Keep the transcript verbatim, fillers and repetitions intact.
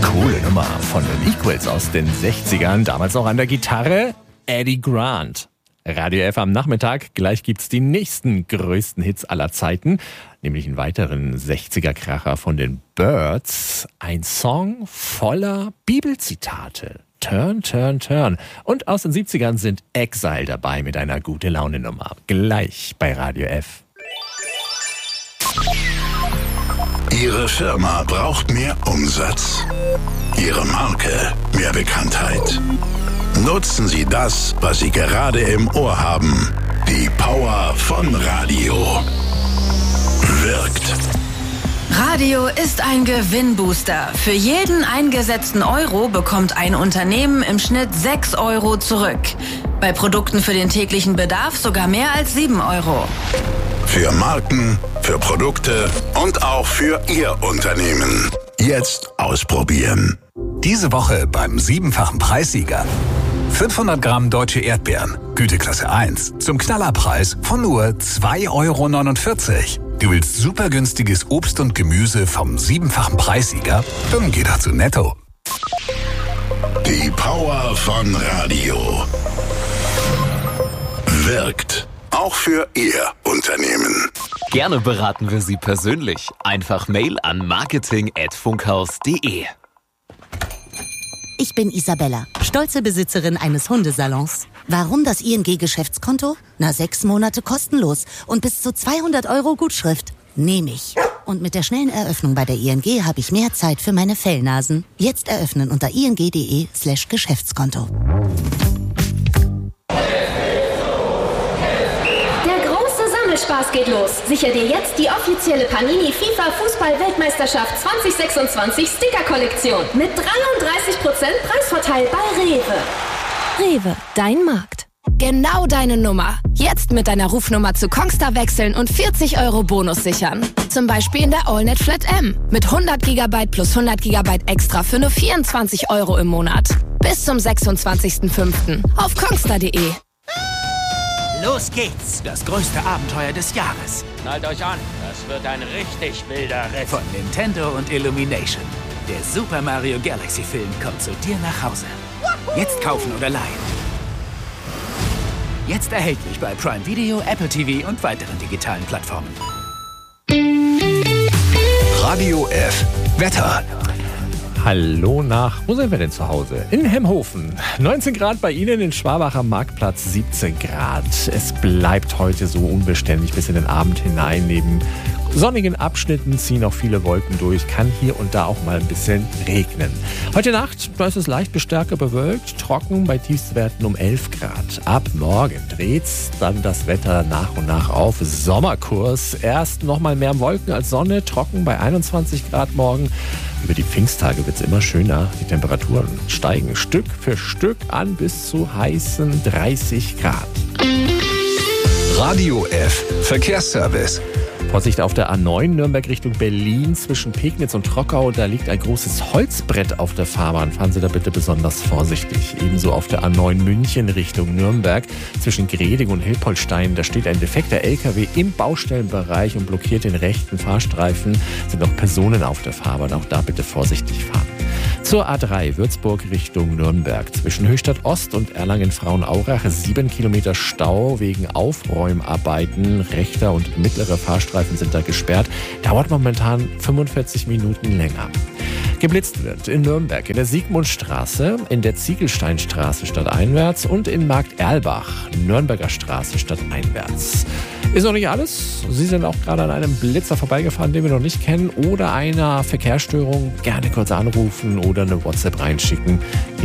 Coole Nummer von den Equals aus den sechzigern, damals auch an der Gitarre Eddie Grant. Radio F am Nachmittag, gleich gibt's die nächsten größten Hits aller Zeiten, nämlich einen weiteren sechziger-Kracher von den Byrds. Ein Song voller Bibelzitate. Turn, turn, turn. Und aus den siebzigern sind Exile dabei mit einer Gute-Laune-Nummer. Gleich bei Radio F. Ihre Firma braucht mehr Umsatz. Ihre Marke mehr Bekanntheit. Nutzen Sie das, was Sie gerade im Ohr haben. Die Power von Radio. Wirkt. Radio ist ein Gewinnbooster. Für jeden eingesetzten Euro bekommt ein Unternehmen im Schnitt sechs Euro zurück. Bei Produkten für den täglichen Bedarf sogar mehr als sieben Euro. Für Marken, für Produkte und auch für Ihr Unternehmen. Jetzt ausprobieren. Diese Woche beim siebenfachen Preissieger. fünfhundert Gramm deutsche Erdbeeren, Güteklasse eins, zum Knallerpreis von nur zwei Euro neunundvierzig. Du willst super günstiges Obst und Gemüse vom siebenfachen Preissieger? Dann geh doch zu Netto. Die Power von Radio. Wirkt. Auch für Ihr Unternehmen. Gerne beraten wir Sie persönlich. Einfach Mail an marketing at funkhaus punkt de. Ich bin Isabella, stolze Besitzerin eines Hundesalons. Warum das I N G-Geschäftskonto? Na, sechs Monate kostenlos und bis zu zweihundert Euro Gutschrift. Nehme ich. Und mit der schnellen Eröffnung bei der I N G habe ich mehr Zeit für meine Fellnasen. Jetzt eröffnen unter ing.de slash Geschäftskonto. Spaß geht los. Sicher dir jetzt die offizielle Panini FIFA Fußball-Weltmeisterschaft zwanzig sechsundzwanzig Sticker-Kollektion mit dreiunddreißig Prozent Preisvorteil bei Rewe. Rewe, dein Markt. Genau deine Nummer. Jetzt mit deiner Rufnummer zu Kongstar wechseln und vierzig Euro Bonus sichern. Zum Beispiel in der AllNet Flat M mit hundert Gigabyte plus hundert Gigabyte extra für nur vierundzwanzig Euro im Monat. Bis zum sechsundzwanzigsten fünften auf kongstar punkt de. Los geht's! Das größte Abenteuer des Jahres. Schnallt euch an, das wird ein richtig wilder Ritt. Von Nintendo und Illumination. Der Super Mario Galaxy Film kommt zu dir nach Hause. Jetzt kaufen oder leihen. Jetzt erhältlich bei Prime Video, Apple T V und weiteren digitalen Plattformen. Radio F. Wetter. Hallo nach, wo sind wir denn zu Hause? In Hemhofen. neunzehn Grad bei Ihnen, in Schwabacher Marktplatz siebzehn Grad. Es bleibt heute so unbeständig bis in den Abend hinein. Neben sonnigen Abschnitten ziehen auch viele Wolken durch. Kann hier und da auch mal ein bisschen regnen. Heute Nacht, da ist es leicht bis stärker bewölkt, trocken bei Tiefstwerten um elf Grad. Ab morgen dreht's dann das Wetter nach und nach auf Sommerkurs. Erst noch mal mehr Wolken als Sonne, trocken bei einundzwanzig Grad morgen. Über die Pfingsttage wird es immer schöner. Die Temperaturen steigen Stück für Stück an bis zu heißen dreißig Grad. Radio F. Verkehrsservice. Vorsicht auf der A neun Nürnberg Richtung Berlin zwischen Pegnitz und Trockau. Da liegt ein großes Holzbrett auf der Fahrbahn. Fahren Sie da bitte besonders vorsichtig. Ebenso auf der A neun München Richtung Nürnberg zwischen Greding und Hilpoltstein. Da steht ein defekter L K W im Baustellenbereich und blockiert den rechten Fahrstreifen. Sind auch Personen auf der Fahrbahn. Auch da bitte vorsichtig fahren. Zur A drei Würzburg Richtung Nürnberg zwischen Höchstadt Ost und Erlangen-Frauenaurach sieben Kilometer Stau wegen Aufräumarbeiten. Rechter und mittlere Fahrstreifen sind da gesperrt. Dauert momentan fünfundvierzig Minuten länger. Geblitzt wird in Nürnberg in der Siegmundstraße, in der Ziegelsteinstraße stadteinwärts und in Markt Erlbach, Nürnberger Straße stadteinwärts. Ist noch nicht alles. Sie sind auch gerade an einem Blitzer vorbeigefahren, den wir noch nicht kennen, oder einer Verkehrsstörung. Gerne kurz anrufen oder eine WhatsApp reinschicken.